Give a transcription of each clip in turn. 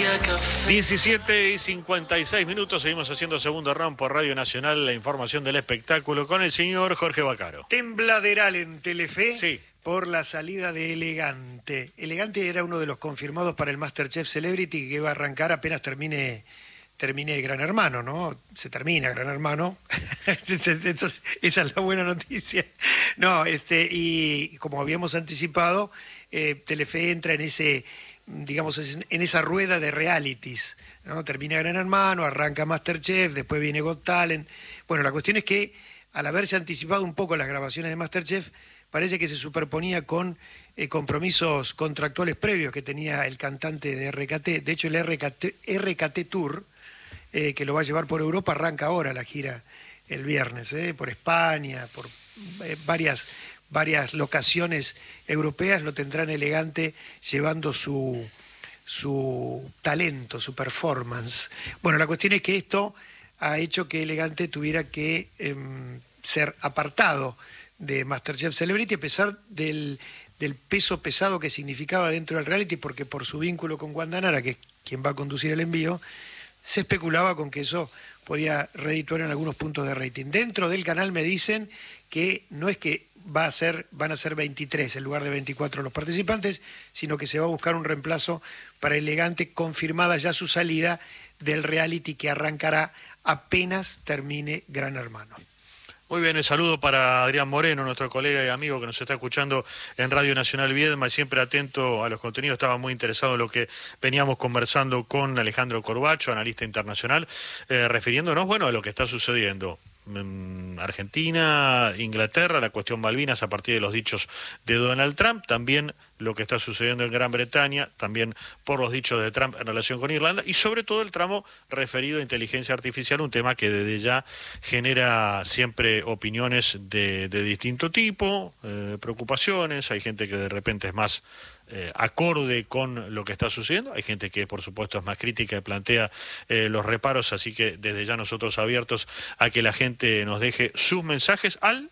17:56, seguimos haciendo segundo round por Radio Nacional, la información del espectáculo con el señor Jorge Vaccaro. Tembladeral en Telefe. Sí. Por la salida de Elegante. Elegante era uno de los confirmados para el MasterChef Celebrity que va a arrancar apenas termine Gran Hermano, ¿no? Se termina Gran Hermano. Esa es la buena noticia. No, y como habíamos anticipado, Telefe entra en ese, digamos, en esa rueda de realities, ¿no? Termina Gran Hermano, arranca MasterChef, después viene Got Talent. Bueno, la cuestión es que al haberse anticipado un poco las grabaciones de MasterChef, parece que se superponía con compromisos contractuales previos que tenía el cantante de RKT. De hecho, el RKT Tour, que lo va a llevar por Europa, arranca ahora la gira el viernes, por España, por varias locaciones europeas. Lo tendrán Elegante llevando su talento, su performance. Bueno, la cuestión es que esto ha hecho que Elegante tuviera que ser apartado de MasterChef Celebrity, a pesar del peso pesado que significaba dentro del reality, porque por su vínculo con Wanda Nara, que es quien va a conducir el envío, se especulaba con que eso podía redituar en algunos puntos de rating. Dentro del canal me dicen que no es que van a ser 23 en lugar de 24 los participantes, sino que se va a buscar un reemplazo para Elegante, confirmada ya su salida del reality que arrancará apenas termine Gran Hermano. Muy bien, el saludo para Adrián Moreno, nuestro colega y amigo que nos está escuchando en Radio Nacional Viedma y siempre atento a los contenidos. Estaba muy interesado en lo que veníamos conversando con Alejandro Corbacho, analista internacional, refiriéndonos, bueno, a lo que está sucediendo en Argentina, Inglaterra, la cuestión Malvinas a partir de los dichos de Donald Trump, también lo que está sucediendo en Gran Bretaña, también por los dichos de Trump en relación con Irlanda, y sobre todo el tramo referido a inteligencia artificial, un tema que desde ya genera siempre opiniones de distinto tipo, preocupaciones. Hay gente que de repente es más acorde con lo que está sucediendo, hay gente que por supuesto es más crítica y plantea los reparos, así que desde ya nosotros abiertos a que la gente nos deje sus mensajes al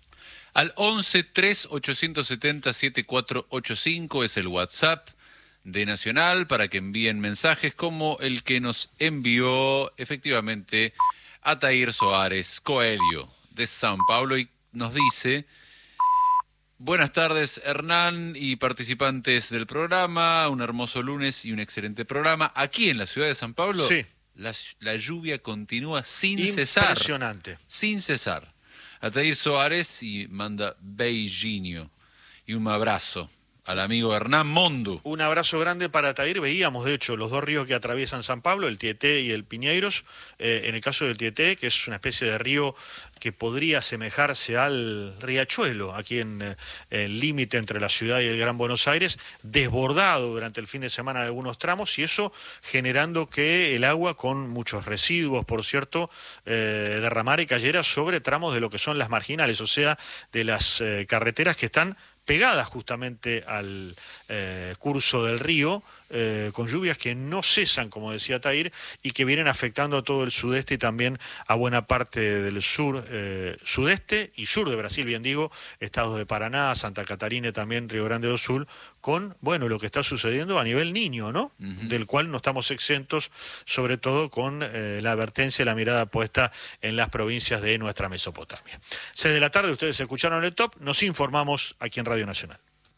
11 3 870 7485 es el WhatsApp de Nacional para que envíen mensajes como el que nos envió efectivamente Atair Soares Coelho de San Pablo y nos dice: buenas tardes Hernán y participantes del programa, un hermoso lunes y un excelente programa. Aquí en la ciudad de San Pablo, sí, la lluvia continúa sin cesar. Impresionante. Sin cesar. Atair Soares y manda beijinho y un abrazo al amigo Hernán Mondo. Un abrazo grande para Atair. Veíamos, de hecho, los dos ríos que atraviesan San Pablo, el Tieté y el Piñeiros. En el caso del Tieté, que es una especie de río que podría asemejarse al Riachuelo, aquí en el límite entre la ciudad y el Gran Buenos Aires, desbordado durante el fin de semana en algunos tramos, y eso generando que el agua, con muchos residuos, por cierto, derramara y cayera sobre tramos de lo que son las marginales, o sea, de las carreteras que están pegadas justamente al curso del río, con lluvias que no cesan, como decía Atair, y que vienen afectando a todo el sudeste y también a buena parte del sur, sudeste y sur de Brasil, bien digo, estados de Paraná, Santa Catarina y también Río Grande do Sul, con, bueno, lo que está sucediendo a nivel Niño, ¿no? Del cual no estamos exentos, sobre todo con la advertencia y la mirada puesta en las provincias de nuestra Mesopotamia. 6 de la tarde, ustedes escucharon el top, nos informamos aquí en Radio Nacional.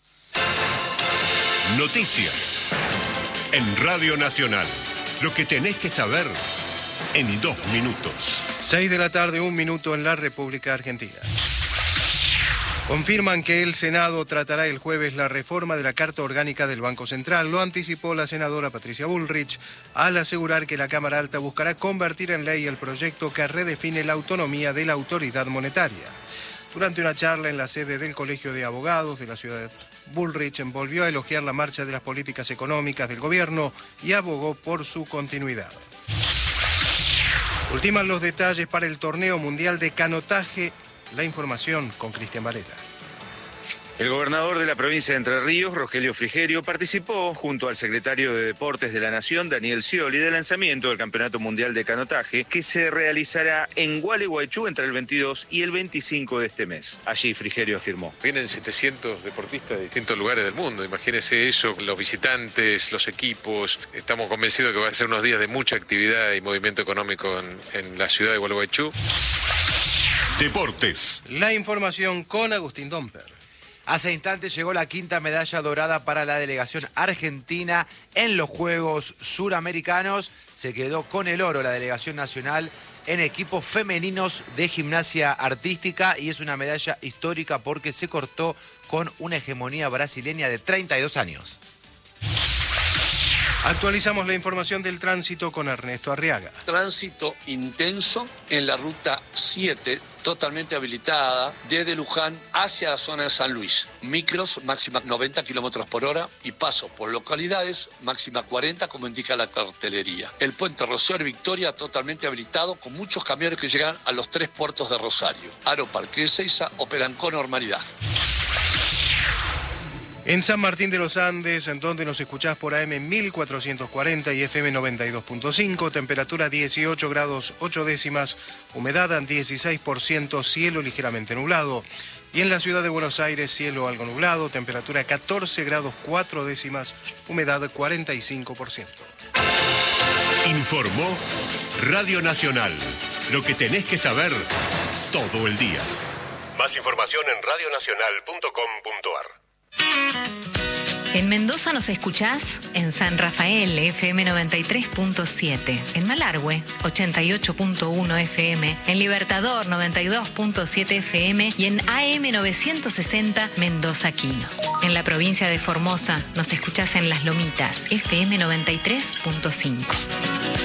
Noticias en Radio Nacional. Lo que tenés que saber en 2 minutos. 6 de la tarde, 1 minuto en la República Argentina. Confirman que el Senado tratará el jueves la reforma de la Carta Orgánica del Banco Central. Lo anticipó la senadora Patricia Bullrich al asegurar que la Cámara Alta buscará convertir en ley el proyecto que redefine la autonomía de la autoridad monetaria. Durante una charla en la sede del Colegio de Abogados de la ciudad, Bullrich volvió a elogiar la marcha de las políticas económicas del gobierno y abogó por su continuidad. Ultiman los detalles para el torneo mundial de canotaje. La información con Cristian Varela. El gobernador de la provincia de Entre Ríos, Rogelio Frigerio, participó junto al secretario de Deportes de la Nación, Daniel Scioli, del lanzamiento del Campeonato Mundial de Canotaje, que se realizará en Gualeguaychú entre el 22 y el 25 de este mes. Allí Frigerio afirmó: Vienen 700 deportistas de distintos lugares del mundo. Imagínense eso, los visitantes, los equipos. Estamos convencidos que va a ser unos días de mucha actividad y movimiento económico en la ciudad de Gualeguaychú. Deportes. La información con Agustín Domper. Hace instantes llegó la quinta medalla dorada para la delegación argentina en los Juegos Suramericanos. Se quedó con el oro la delegación nacional en equipos femeninos de gimnasia artística y es una medalla histórica porque se cortó con una hegemonía brasileña de 32 años. Actualizamos la información del tránsito con Ernesto Arriaga. Tránsito intenso en la ruta 7, totalmente habilitada desde Luján hacia la zona de San Luis. Micros, máxima 90 kilómetros por hora y paso por localidades, máxima 40, como indica la cartelería. El puente Rosario Victoria totalmente habilitado con muchos camiones que llegan a los 3 puertos de Rosario. Aeroparque y Ezeiza operan con normalidad. En San Martín de los Andes, en donde nos escuchás por AM 1440 y FM 92.5, temperatura 18 grados 8 décimas, humedad 16%, cielo ligeramente nublado. Y en la ciudad de Buenos Aires, cielo algo nublado, temperatura 14 grados 4 décimas, humedad 45%. Informó Radio Nacional. Lo que tenés que saber todo el día. Más información en radionacional.com.ar. En Mendoza nos escuchás en San Rafael, FM 93.7, en Malargüe, 88.1 FM, en Libertador, 92.7 FM y en AM 960 Mendoza Quino. En la provincia de Formosa nos escuchás en Las Lomitas, FM 93.5.